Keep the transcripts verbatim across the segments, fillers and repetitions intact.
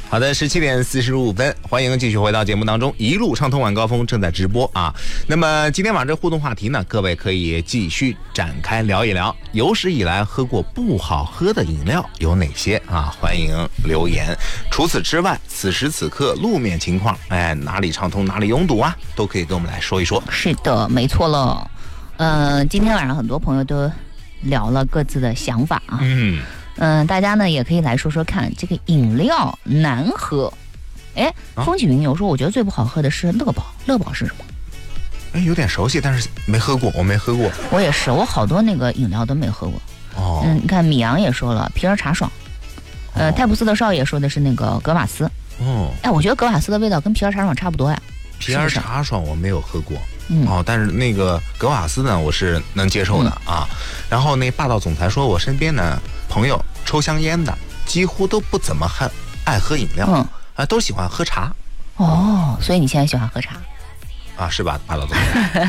好的，十七点四十五分，欢迎继续回到节目当中，一路畅通晚高峰正在直播啊。那么今天晚上这互动话题呢，各位可以继续展开聊一聊，有史以来喝过不好喝的饮料有哪些啊？欢迎留言。除此之外，此时此刻路面情况，哎，哪里畅通哪里拥堵啊，都可以跟我们来说一说。 是的，没错了。呃，今天晚上很多朋友都聊了各自的想法啊。 嗯。 嗯、呃，大家呢也可以来说说看，这个饮料难喝。哎，风起云涌说，我觉得最不好喝的是乐宝。乐宝是什么？ 哎，有点熟悉，但是没喝过，我没喝过。 我也是，我好多那个饮料都没喝过。 哦， 嗯，你看米阳也说了，皮尔茶爽。呃，哦、泰普斯的少爷说的是那个格瓦斯。 哦， 哎，我觉得格瓦斯的味道跟皮尔茶爽差不多呀。 皮尔茶爽我没有喝过。 嗯、 哦，但是那个格瓦斯呢，我是能接受的、嗯、啊。然后那霸道总裁说，我身边呢朋友抽香烟的几乎都不怎么爱爱喝饮料，嗯啊，都喜欢喝茶。 哦，所以你现在喜欢喝茶啊？是吧，霸道总裁？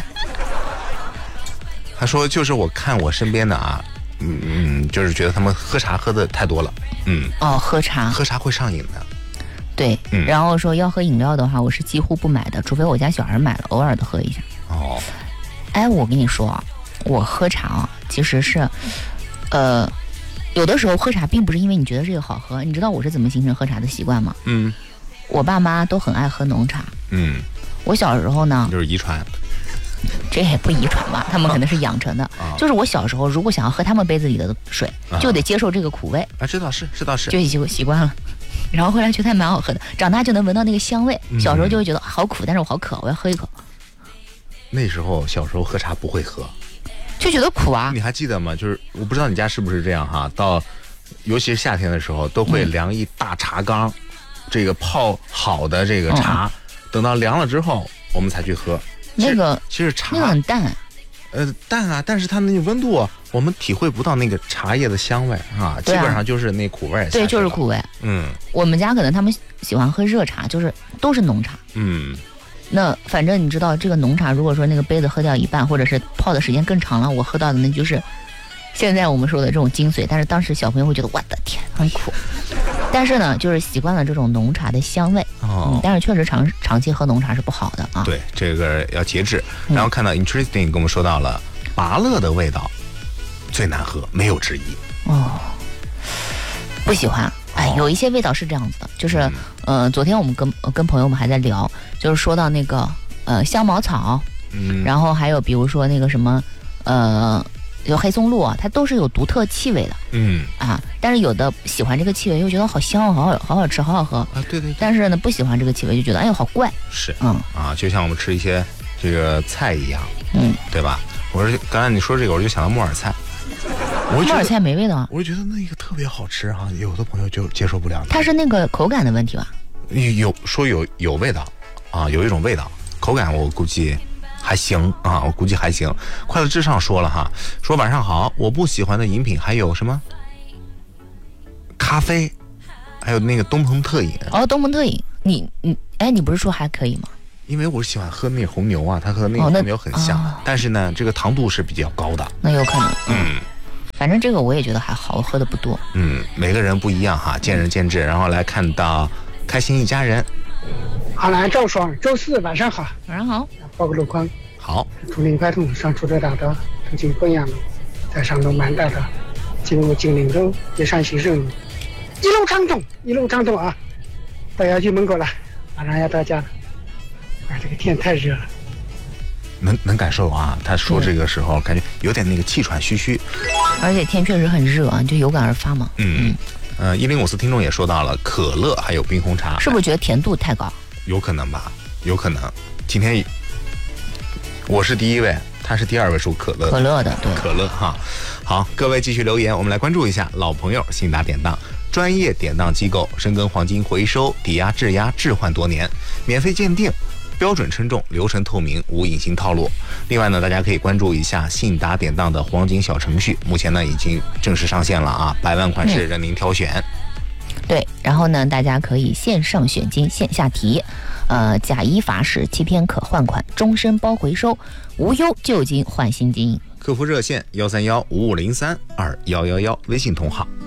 他说就是我看我身边的啊，嗯嗯，就是觉得他们喝茶喝的太多了，嗯。 哦，喝茶， 喝茶会上瘾的。 对，嗯、然后说要喝饮料的话，我是几乎不买的，除非我家小孩买了，偶尔的喝一下。 哦， 哎，我跟你说啊，我喝茶啊，其实是，呃，有的时候喝茶并不是因为你觉得这个好喝，你知道我是怎么形成喝茶的习惯吗？ 嗯， 我爸妈都很爱喝浓茶。 嗯， 我小时候呢， 就是遗传。 这也不遗传吧，他们可能是养成的。 啊、 就是我小时候，如果想要喝他们杯子里的水，啊、就得接受这个苦味。 啊，这倒是，这倒是， 就习习惯了。然后后来觉得还蛮好喝的，长大就能闻到那个香味。小时候就会觉得好苦，但是我好渴，我要喝一口。 那时候小时候喝茶不会喝， 就觉得苦啊。 你还记得吗？就是我不知道你家是不是这样哈，到尤其是夏天的时候，都会量一大茶缸，嗯、这个泡好的这个茶，嗯、等到凉了之后，我们才去喝。 那个其实茶那个很淡。 呃，淡啊，但是它那个温度，我们体会不到那个茶叶的香味啊，基本上就是那苦味。 对，就是苦味。 嗯， 我们家可能他们喜欢喝热茶，就是都是浓茶。 嗯， 那反正你知道，这个浓茶如果说那个杯子喝掉一半，或者是泡的时间更长了，我喝到的那就是现在我们说的这种精髓。但是当时小朋友会觉得我的天，很苦。但是呢，就是习惯了这种浓茶的香味。 哦， 嗯、但是确实长长期喝浓茶是不好的啊。 对，这个要节制。然后看到 interesting 跟我们说到了芭乐的味道最难喝，没有之一。 哦，不喜欢。哎，有一些味道是这样子的，就是、嗯、呃，昨天我们跟跟朋友们还在聊，就是说到那个呃香茅草， 嗯， 然后还有比如说那个什么呃。有黑松露啊，它都是有独特气味的， 嗯啊，但是有的喜欢这个气味，又觉得好香，好好好好吃，好好喝啊，对 对, 对。 但是呢，不喜欢这个气味，就觉得哎呦好怪。 是， 嗯啊，就像我们吃一些这个菜一样， 嗯， 对吧？我说刚才你说这个，我就想到木耳菜， 木耳菜没味道， 我就觉得那个特别好吃哈、啊，有的朋友就接受不了。 它是那个口感的问题吧？ 有说有有味道啊，有一种味道，口感我估计。还行啊，我估计还行。快乐至上说了哈，说晚上好，我不喜欢的饮品还有什么？咖啡，还有那个东鹏特饮。 哦，东鹏特饮，你你哎，你不是说还可以吗？ 因为我喜欢喝那红牛啊，它和那个红牛很像，哦哦、但是呢，这个糖度是比较高的。 那有可能， 嗯， 反正这个我也觉得还好，我喝的不多。 嗯，每个人不一样哈，见仁见智。然后来看到开心一家人。 好来，赵爽，周四晚上好， 晚上好。 报个路况。 好。 竹林快通上出车大道途经昆阳路，在上路满大道进入金陵路也上行胜路，一路畅通，一路畅通啊！到辖区门口了，马上要到家了。啊，这个天太热了， 能能感受啊！他说这个时候感觉有点那个气喘吁吁， 而且天确实很热啊，就有感而发嘛。 嗯嗯。呃，一零五四听众也说到了可乐还有冰红茶， 是不是觉得甜度太高？ 有可能吧，有可能。今天我是第一位，他是第二位，属可乐的。 可乐的，对， 可乐哈。好，各位继续留言，我们来关注一下老朋友信达典当专业典当机构，深耕黄金回收、抵押、质押、置换多年，免费鉴定。标准称重，流程透明，无隐形套路。另外呢，大家可以关注一下信达典当的黄金小程序，目前呢已经正式上线了啊，百万款式任您挑选。 嗯、对，然后呢，大家可以线上选金，线下提，呃，假一罚十，欺骗可换款，终身包回收，无忧旧金换新金。 客服热线幺三幺五五零三二幺幺幺，微信同号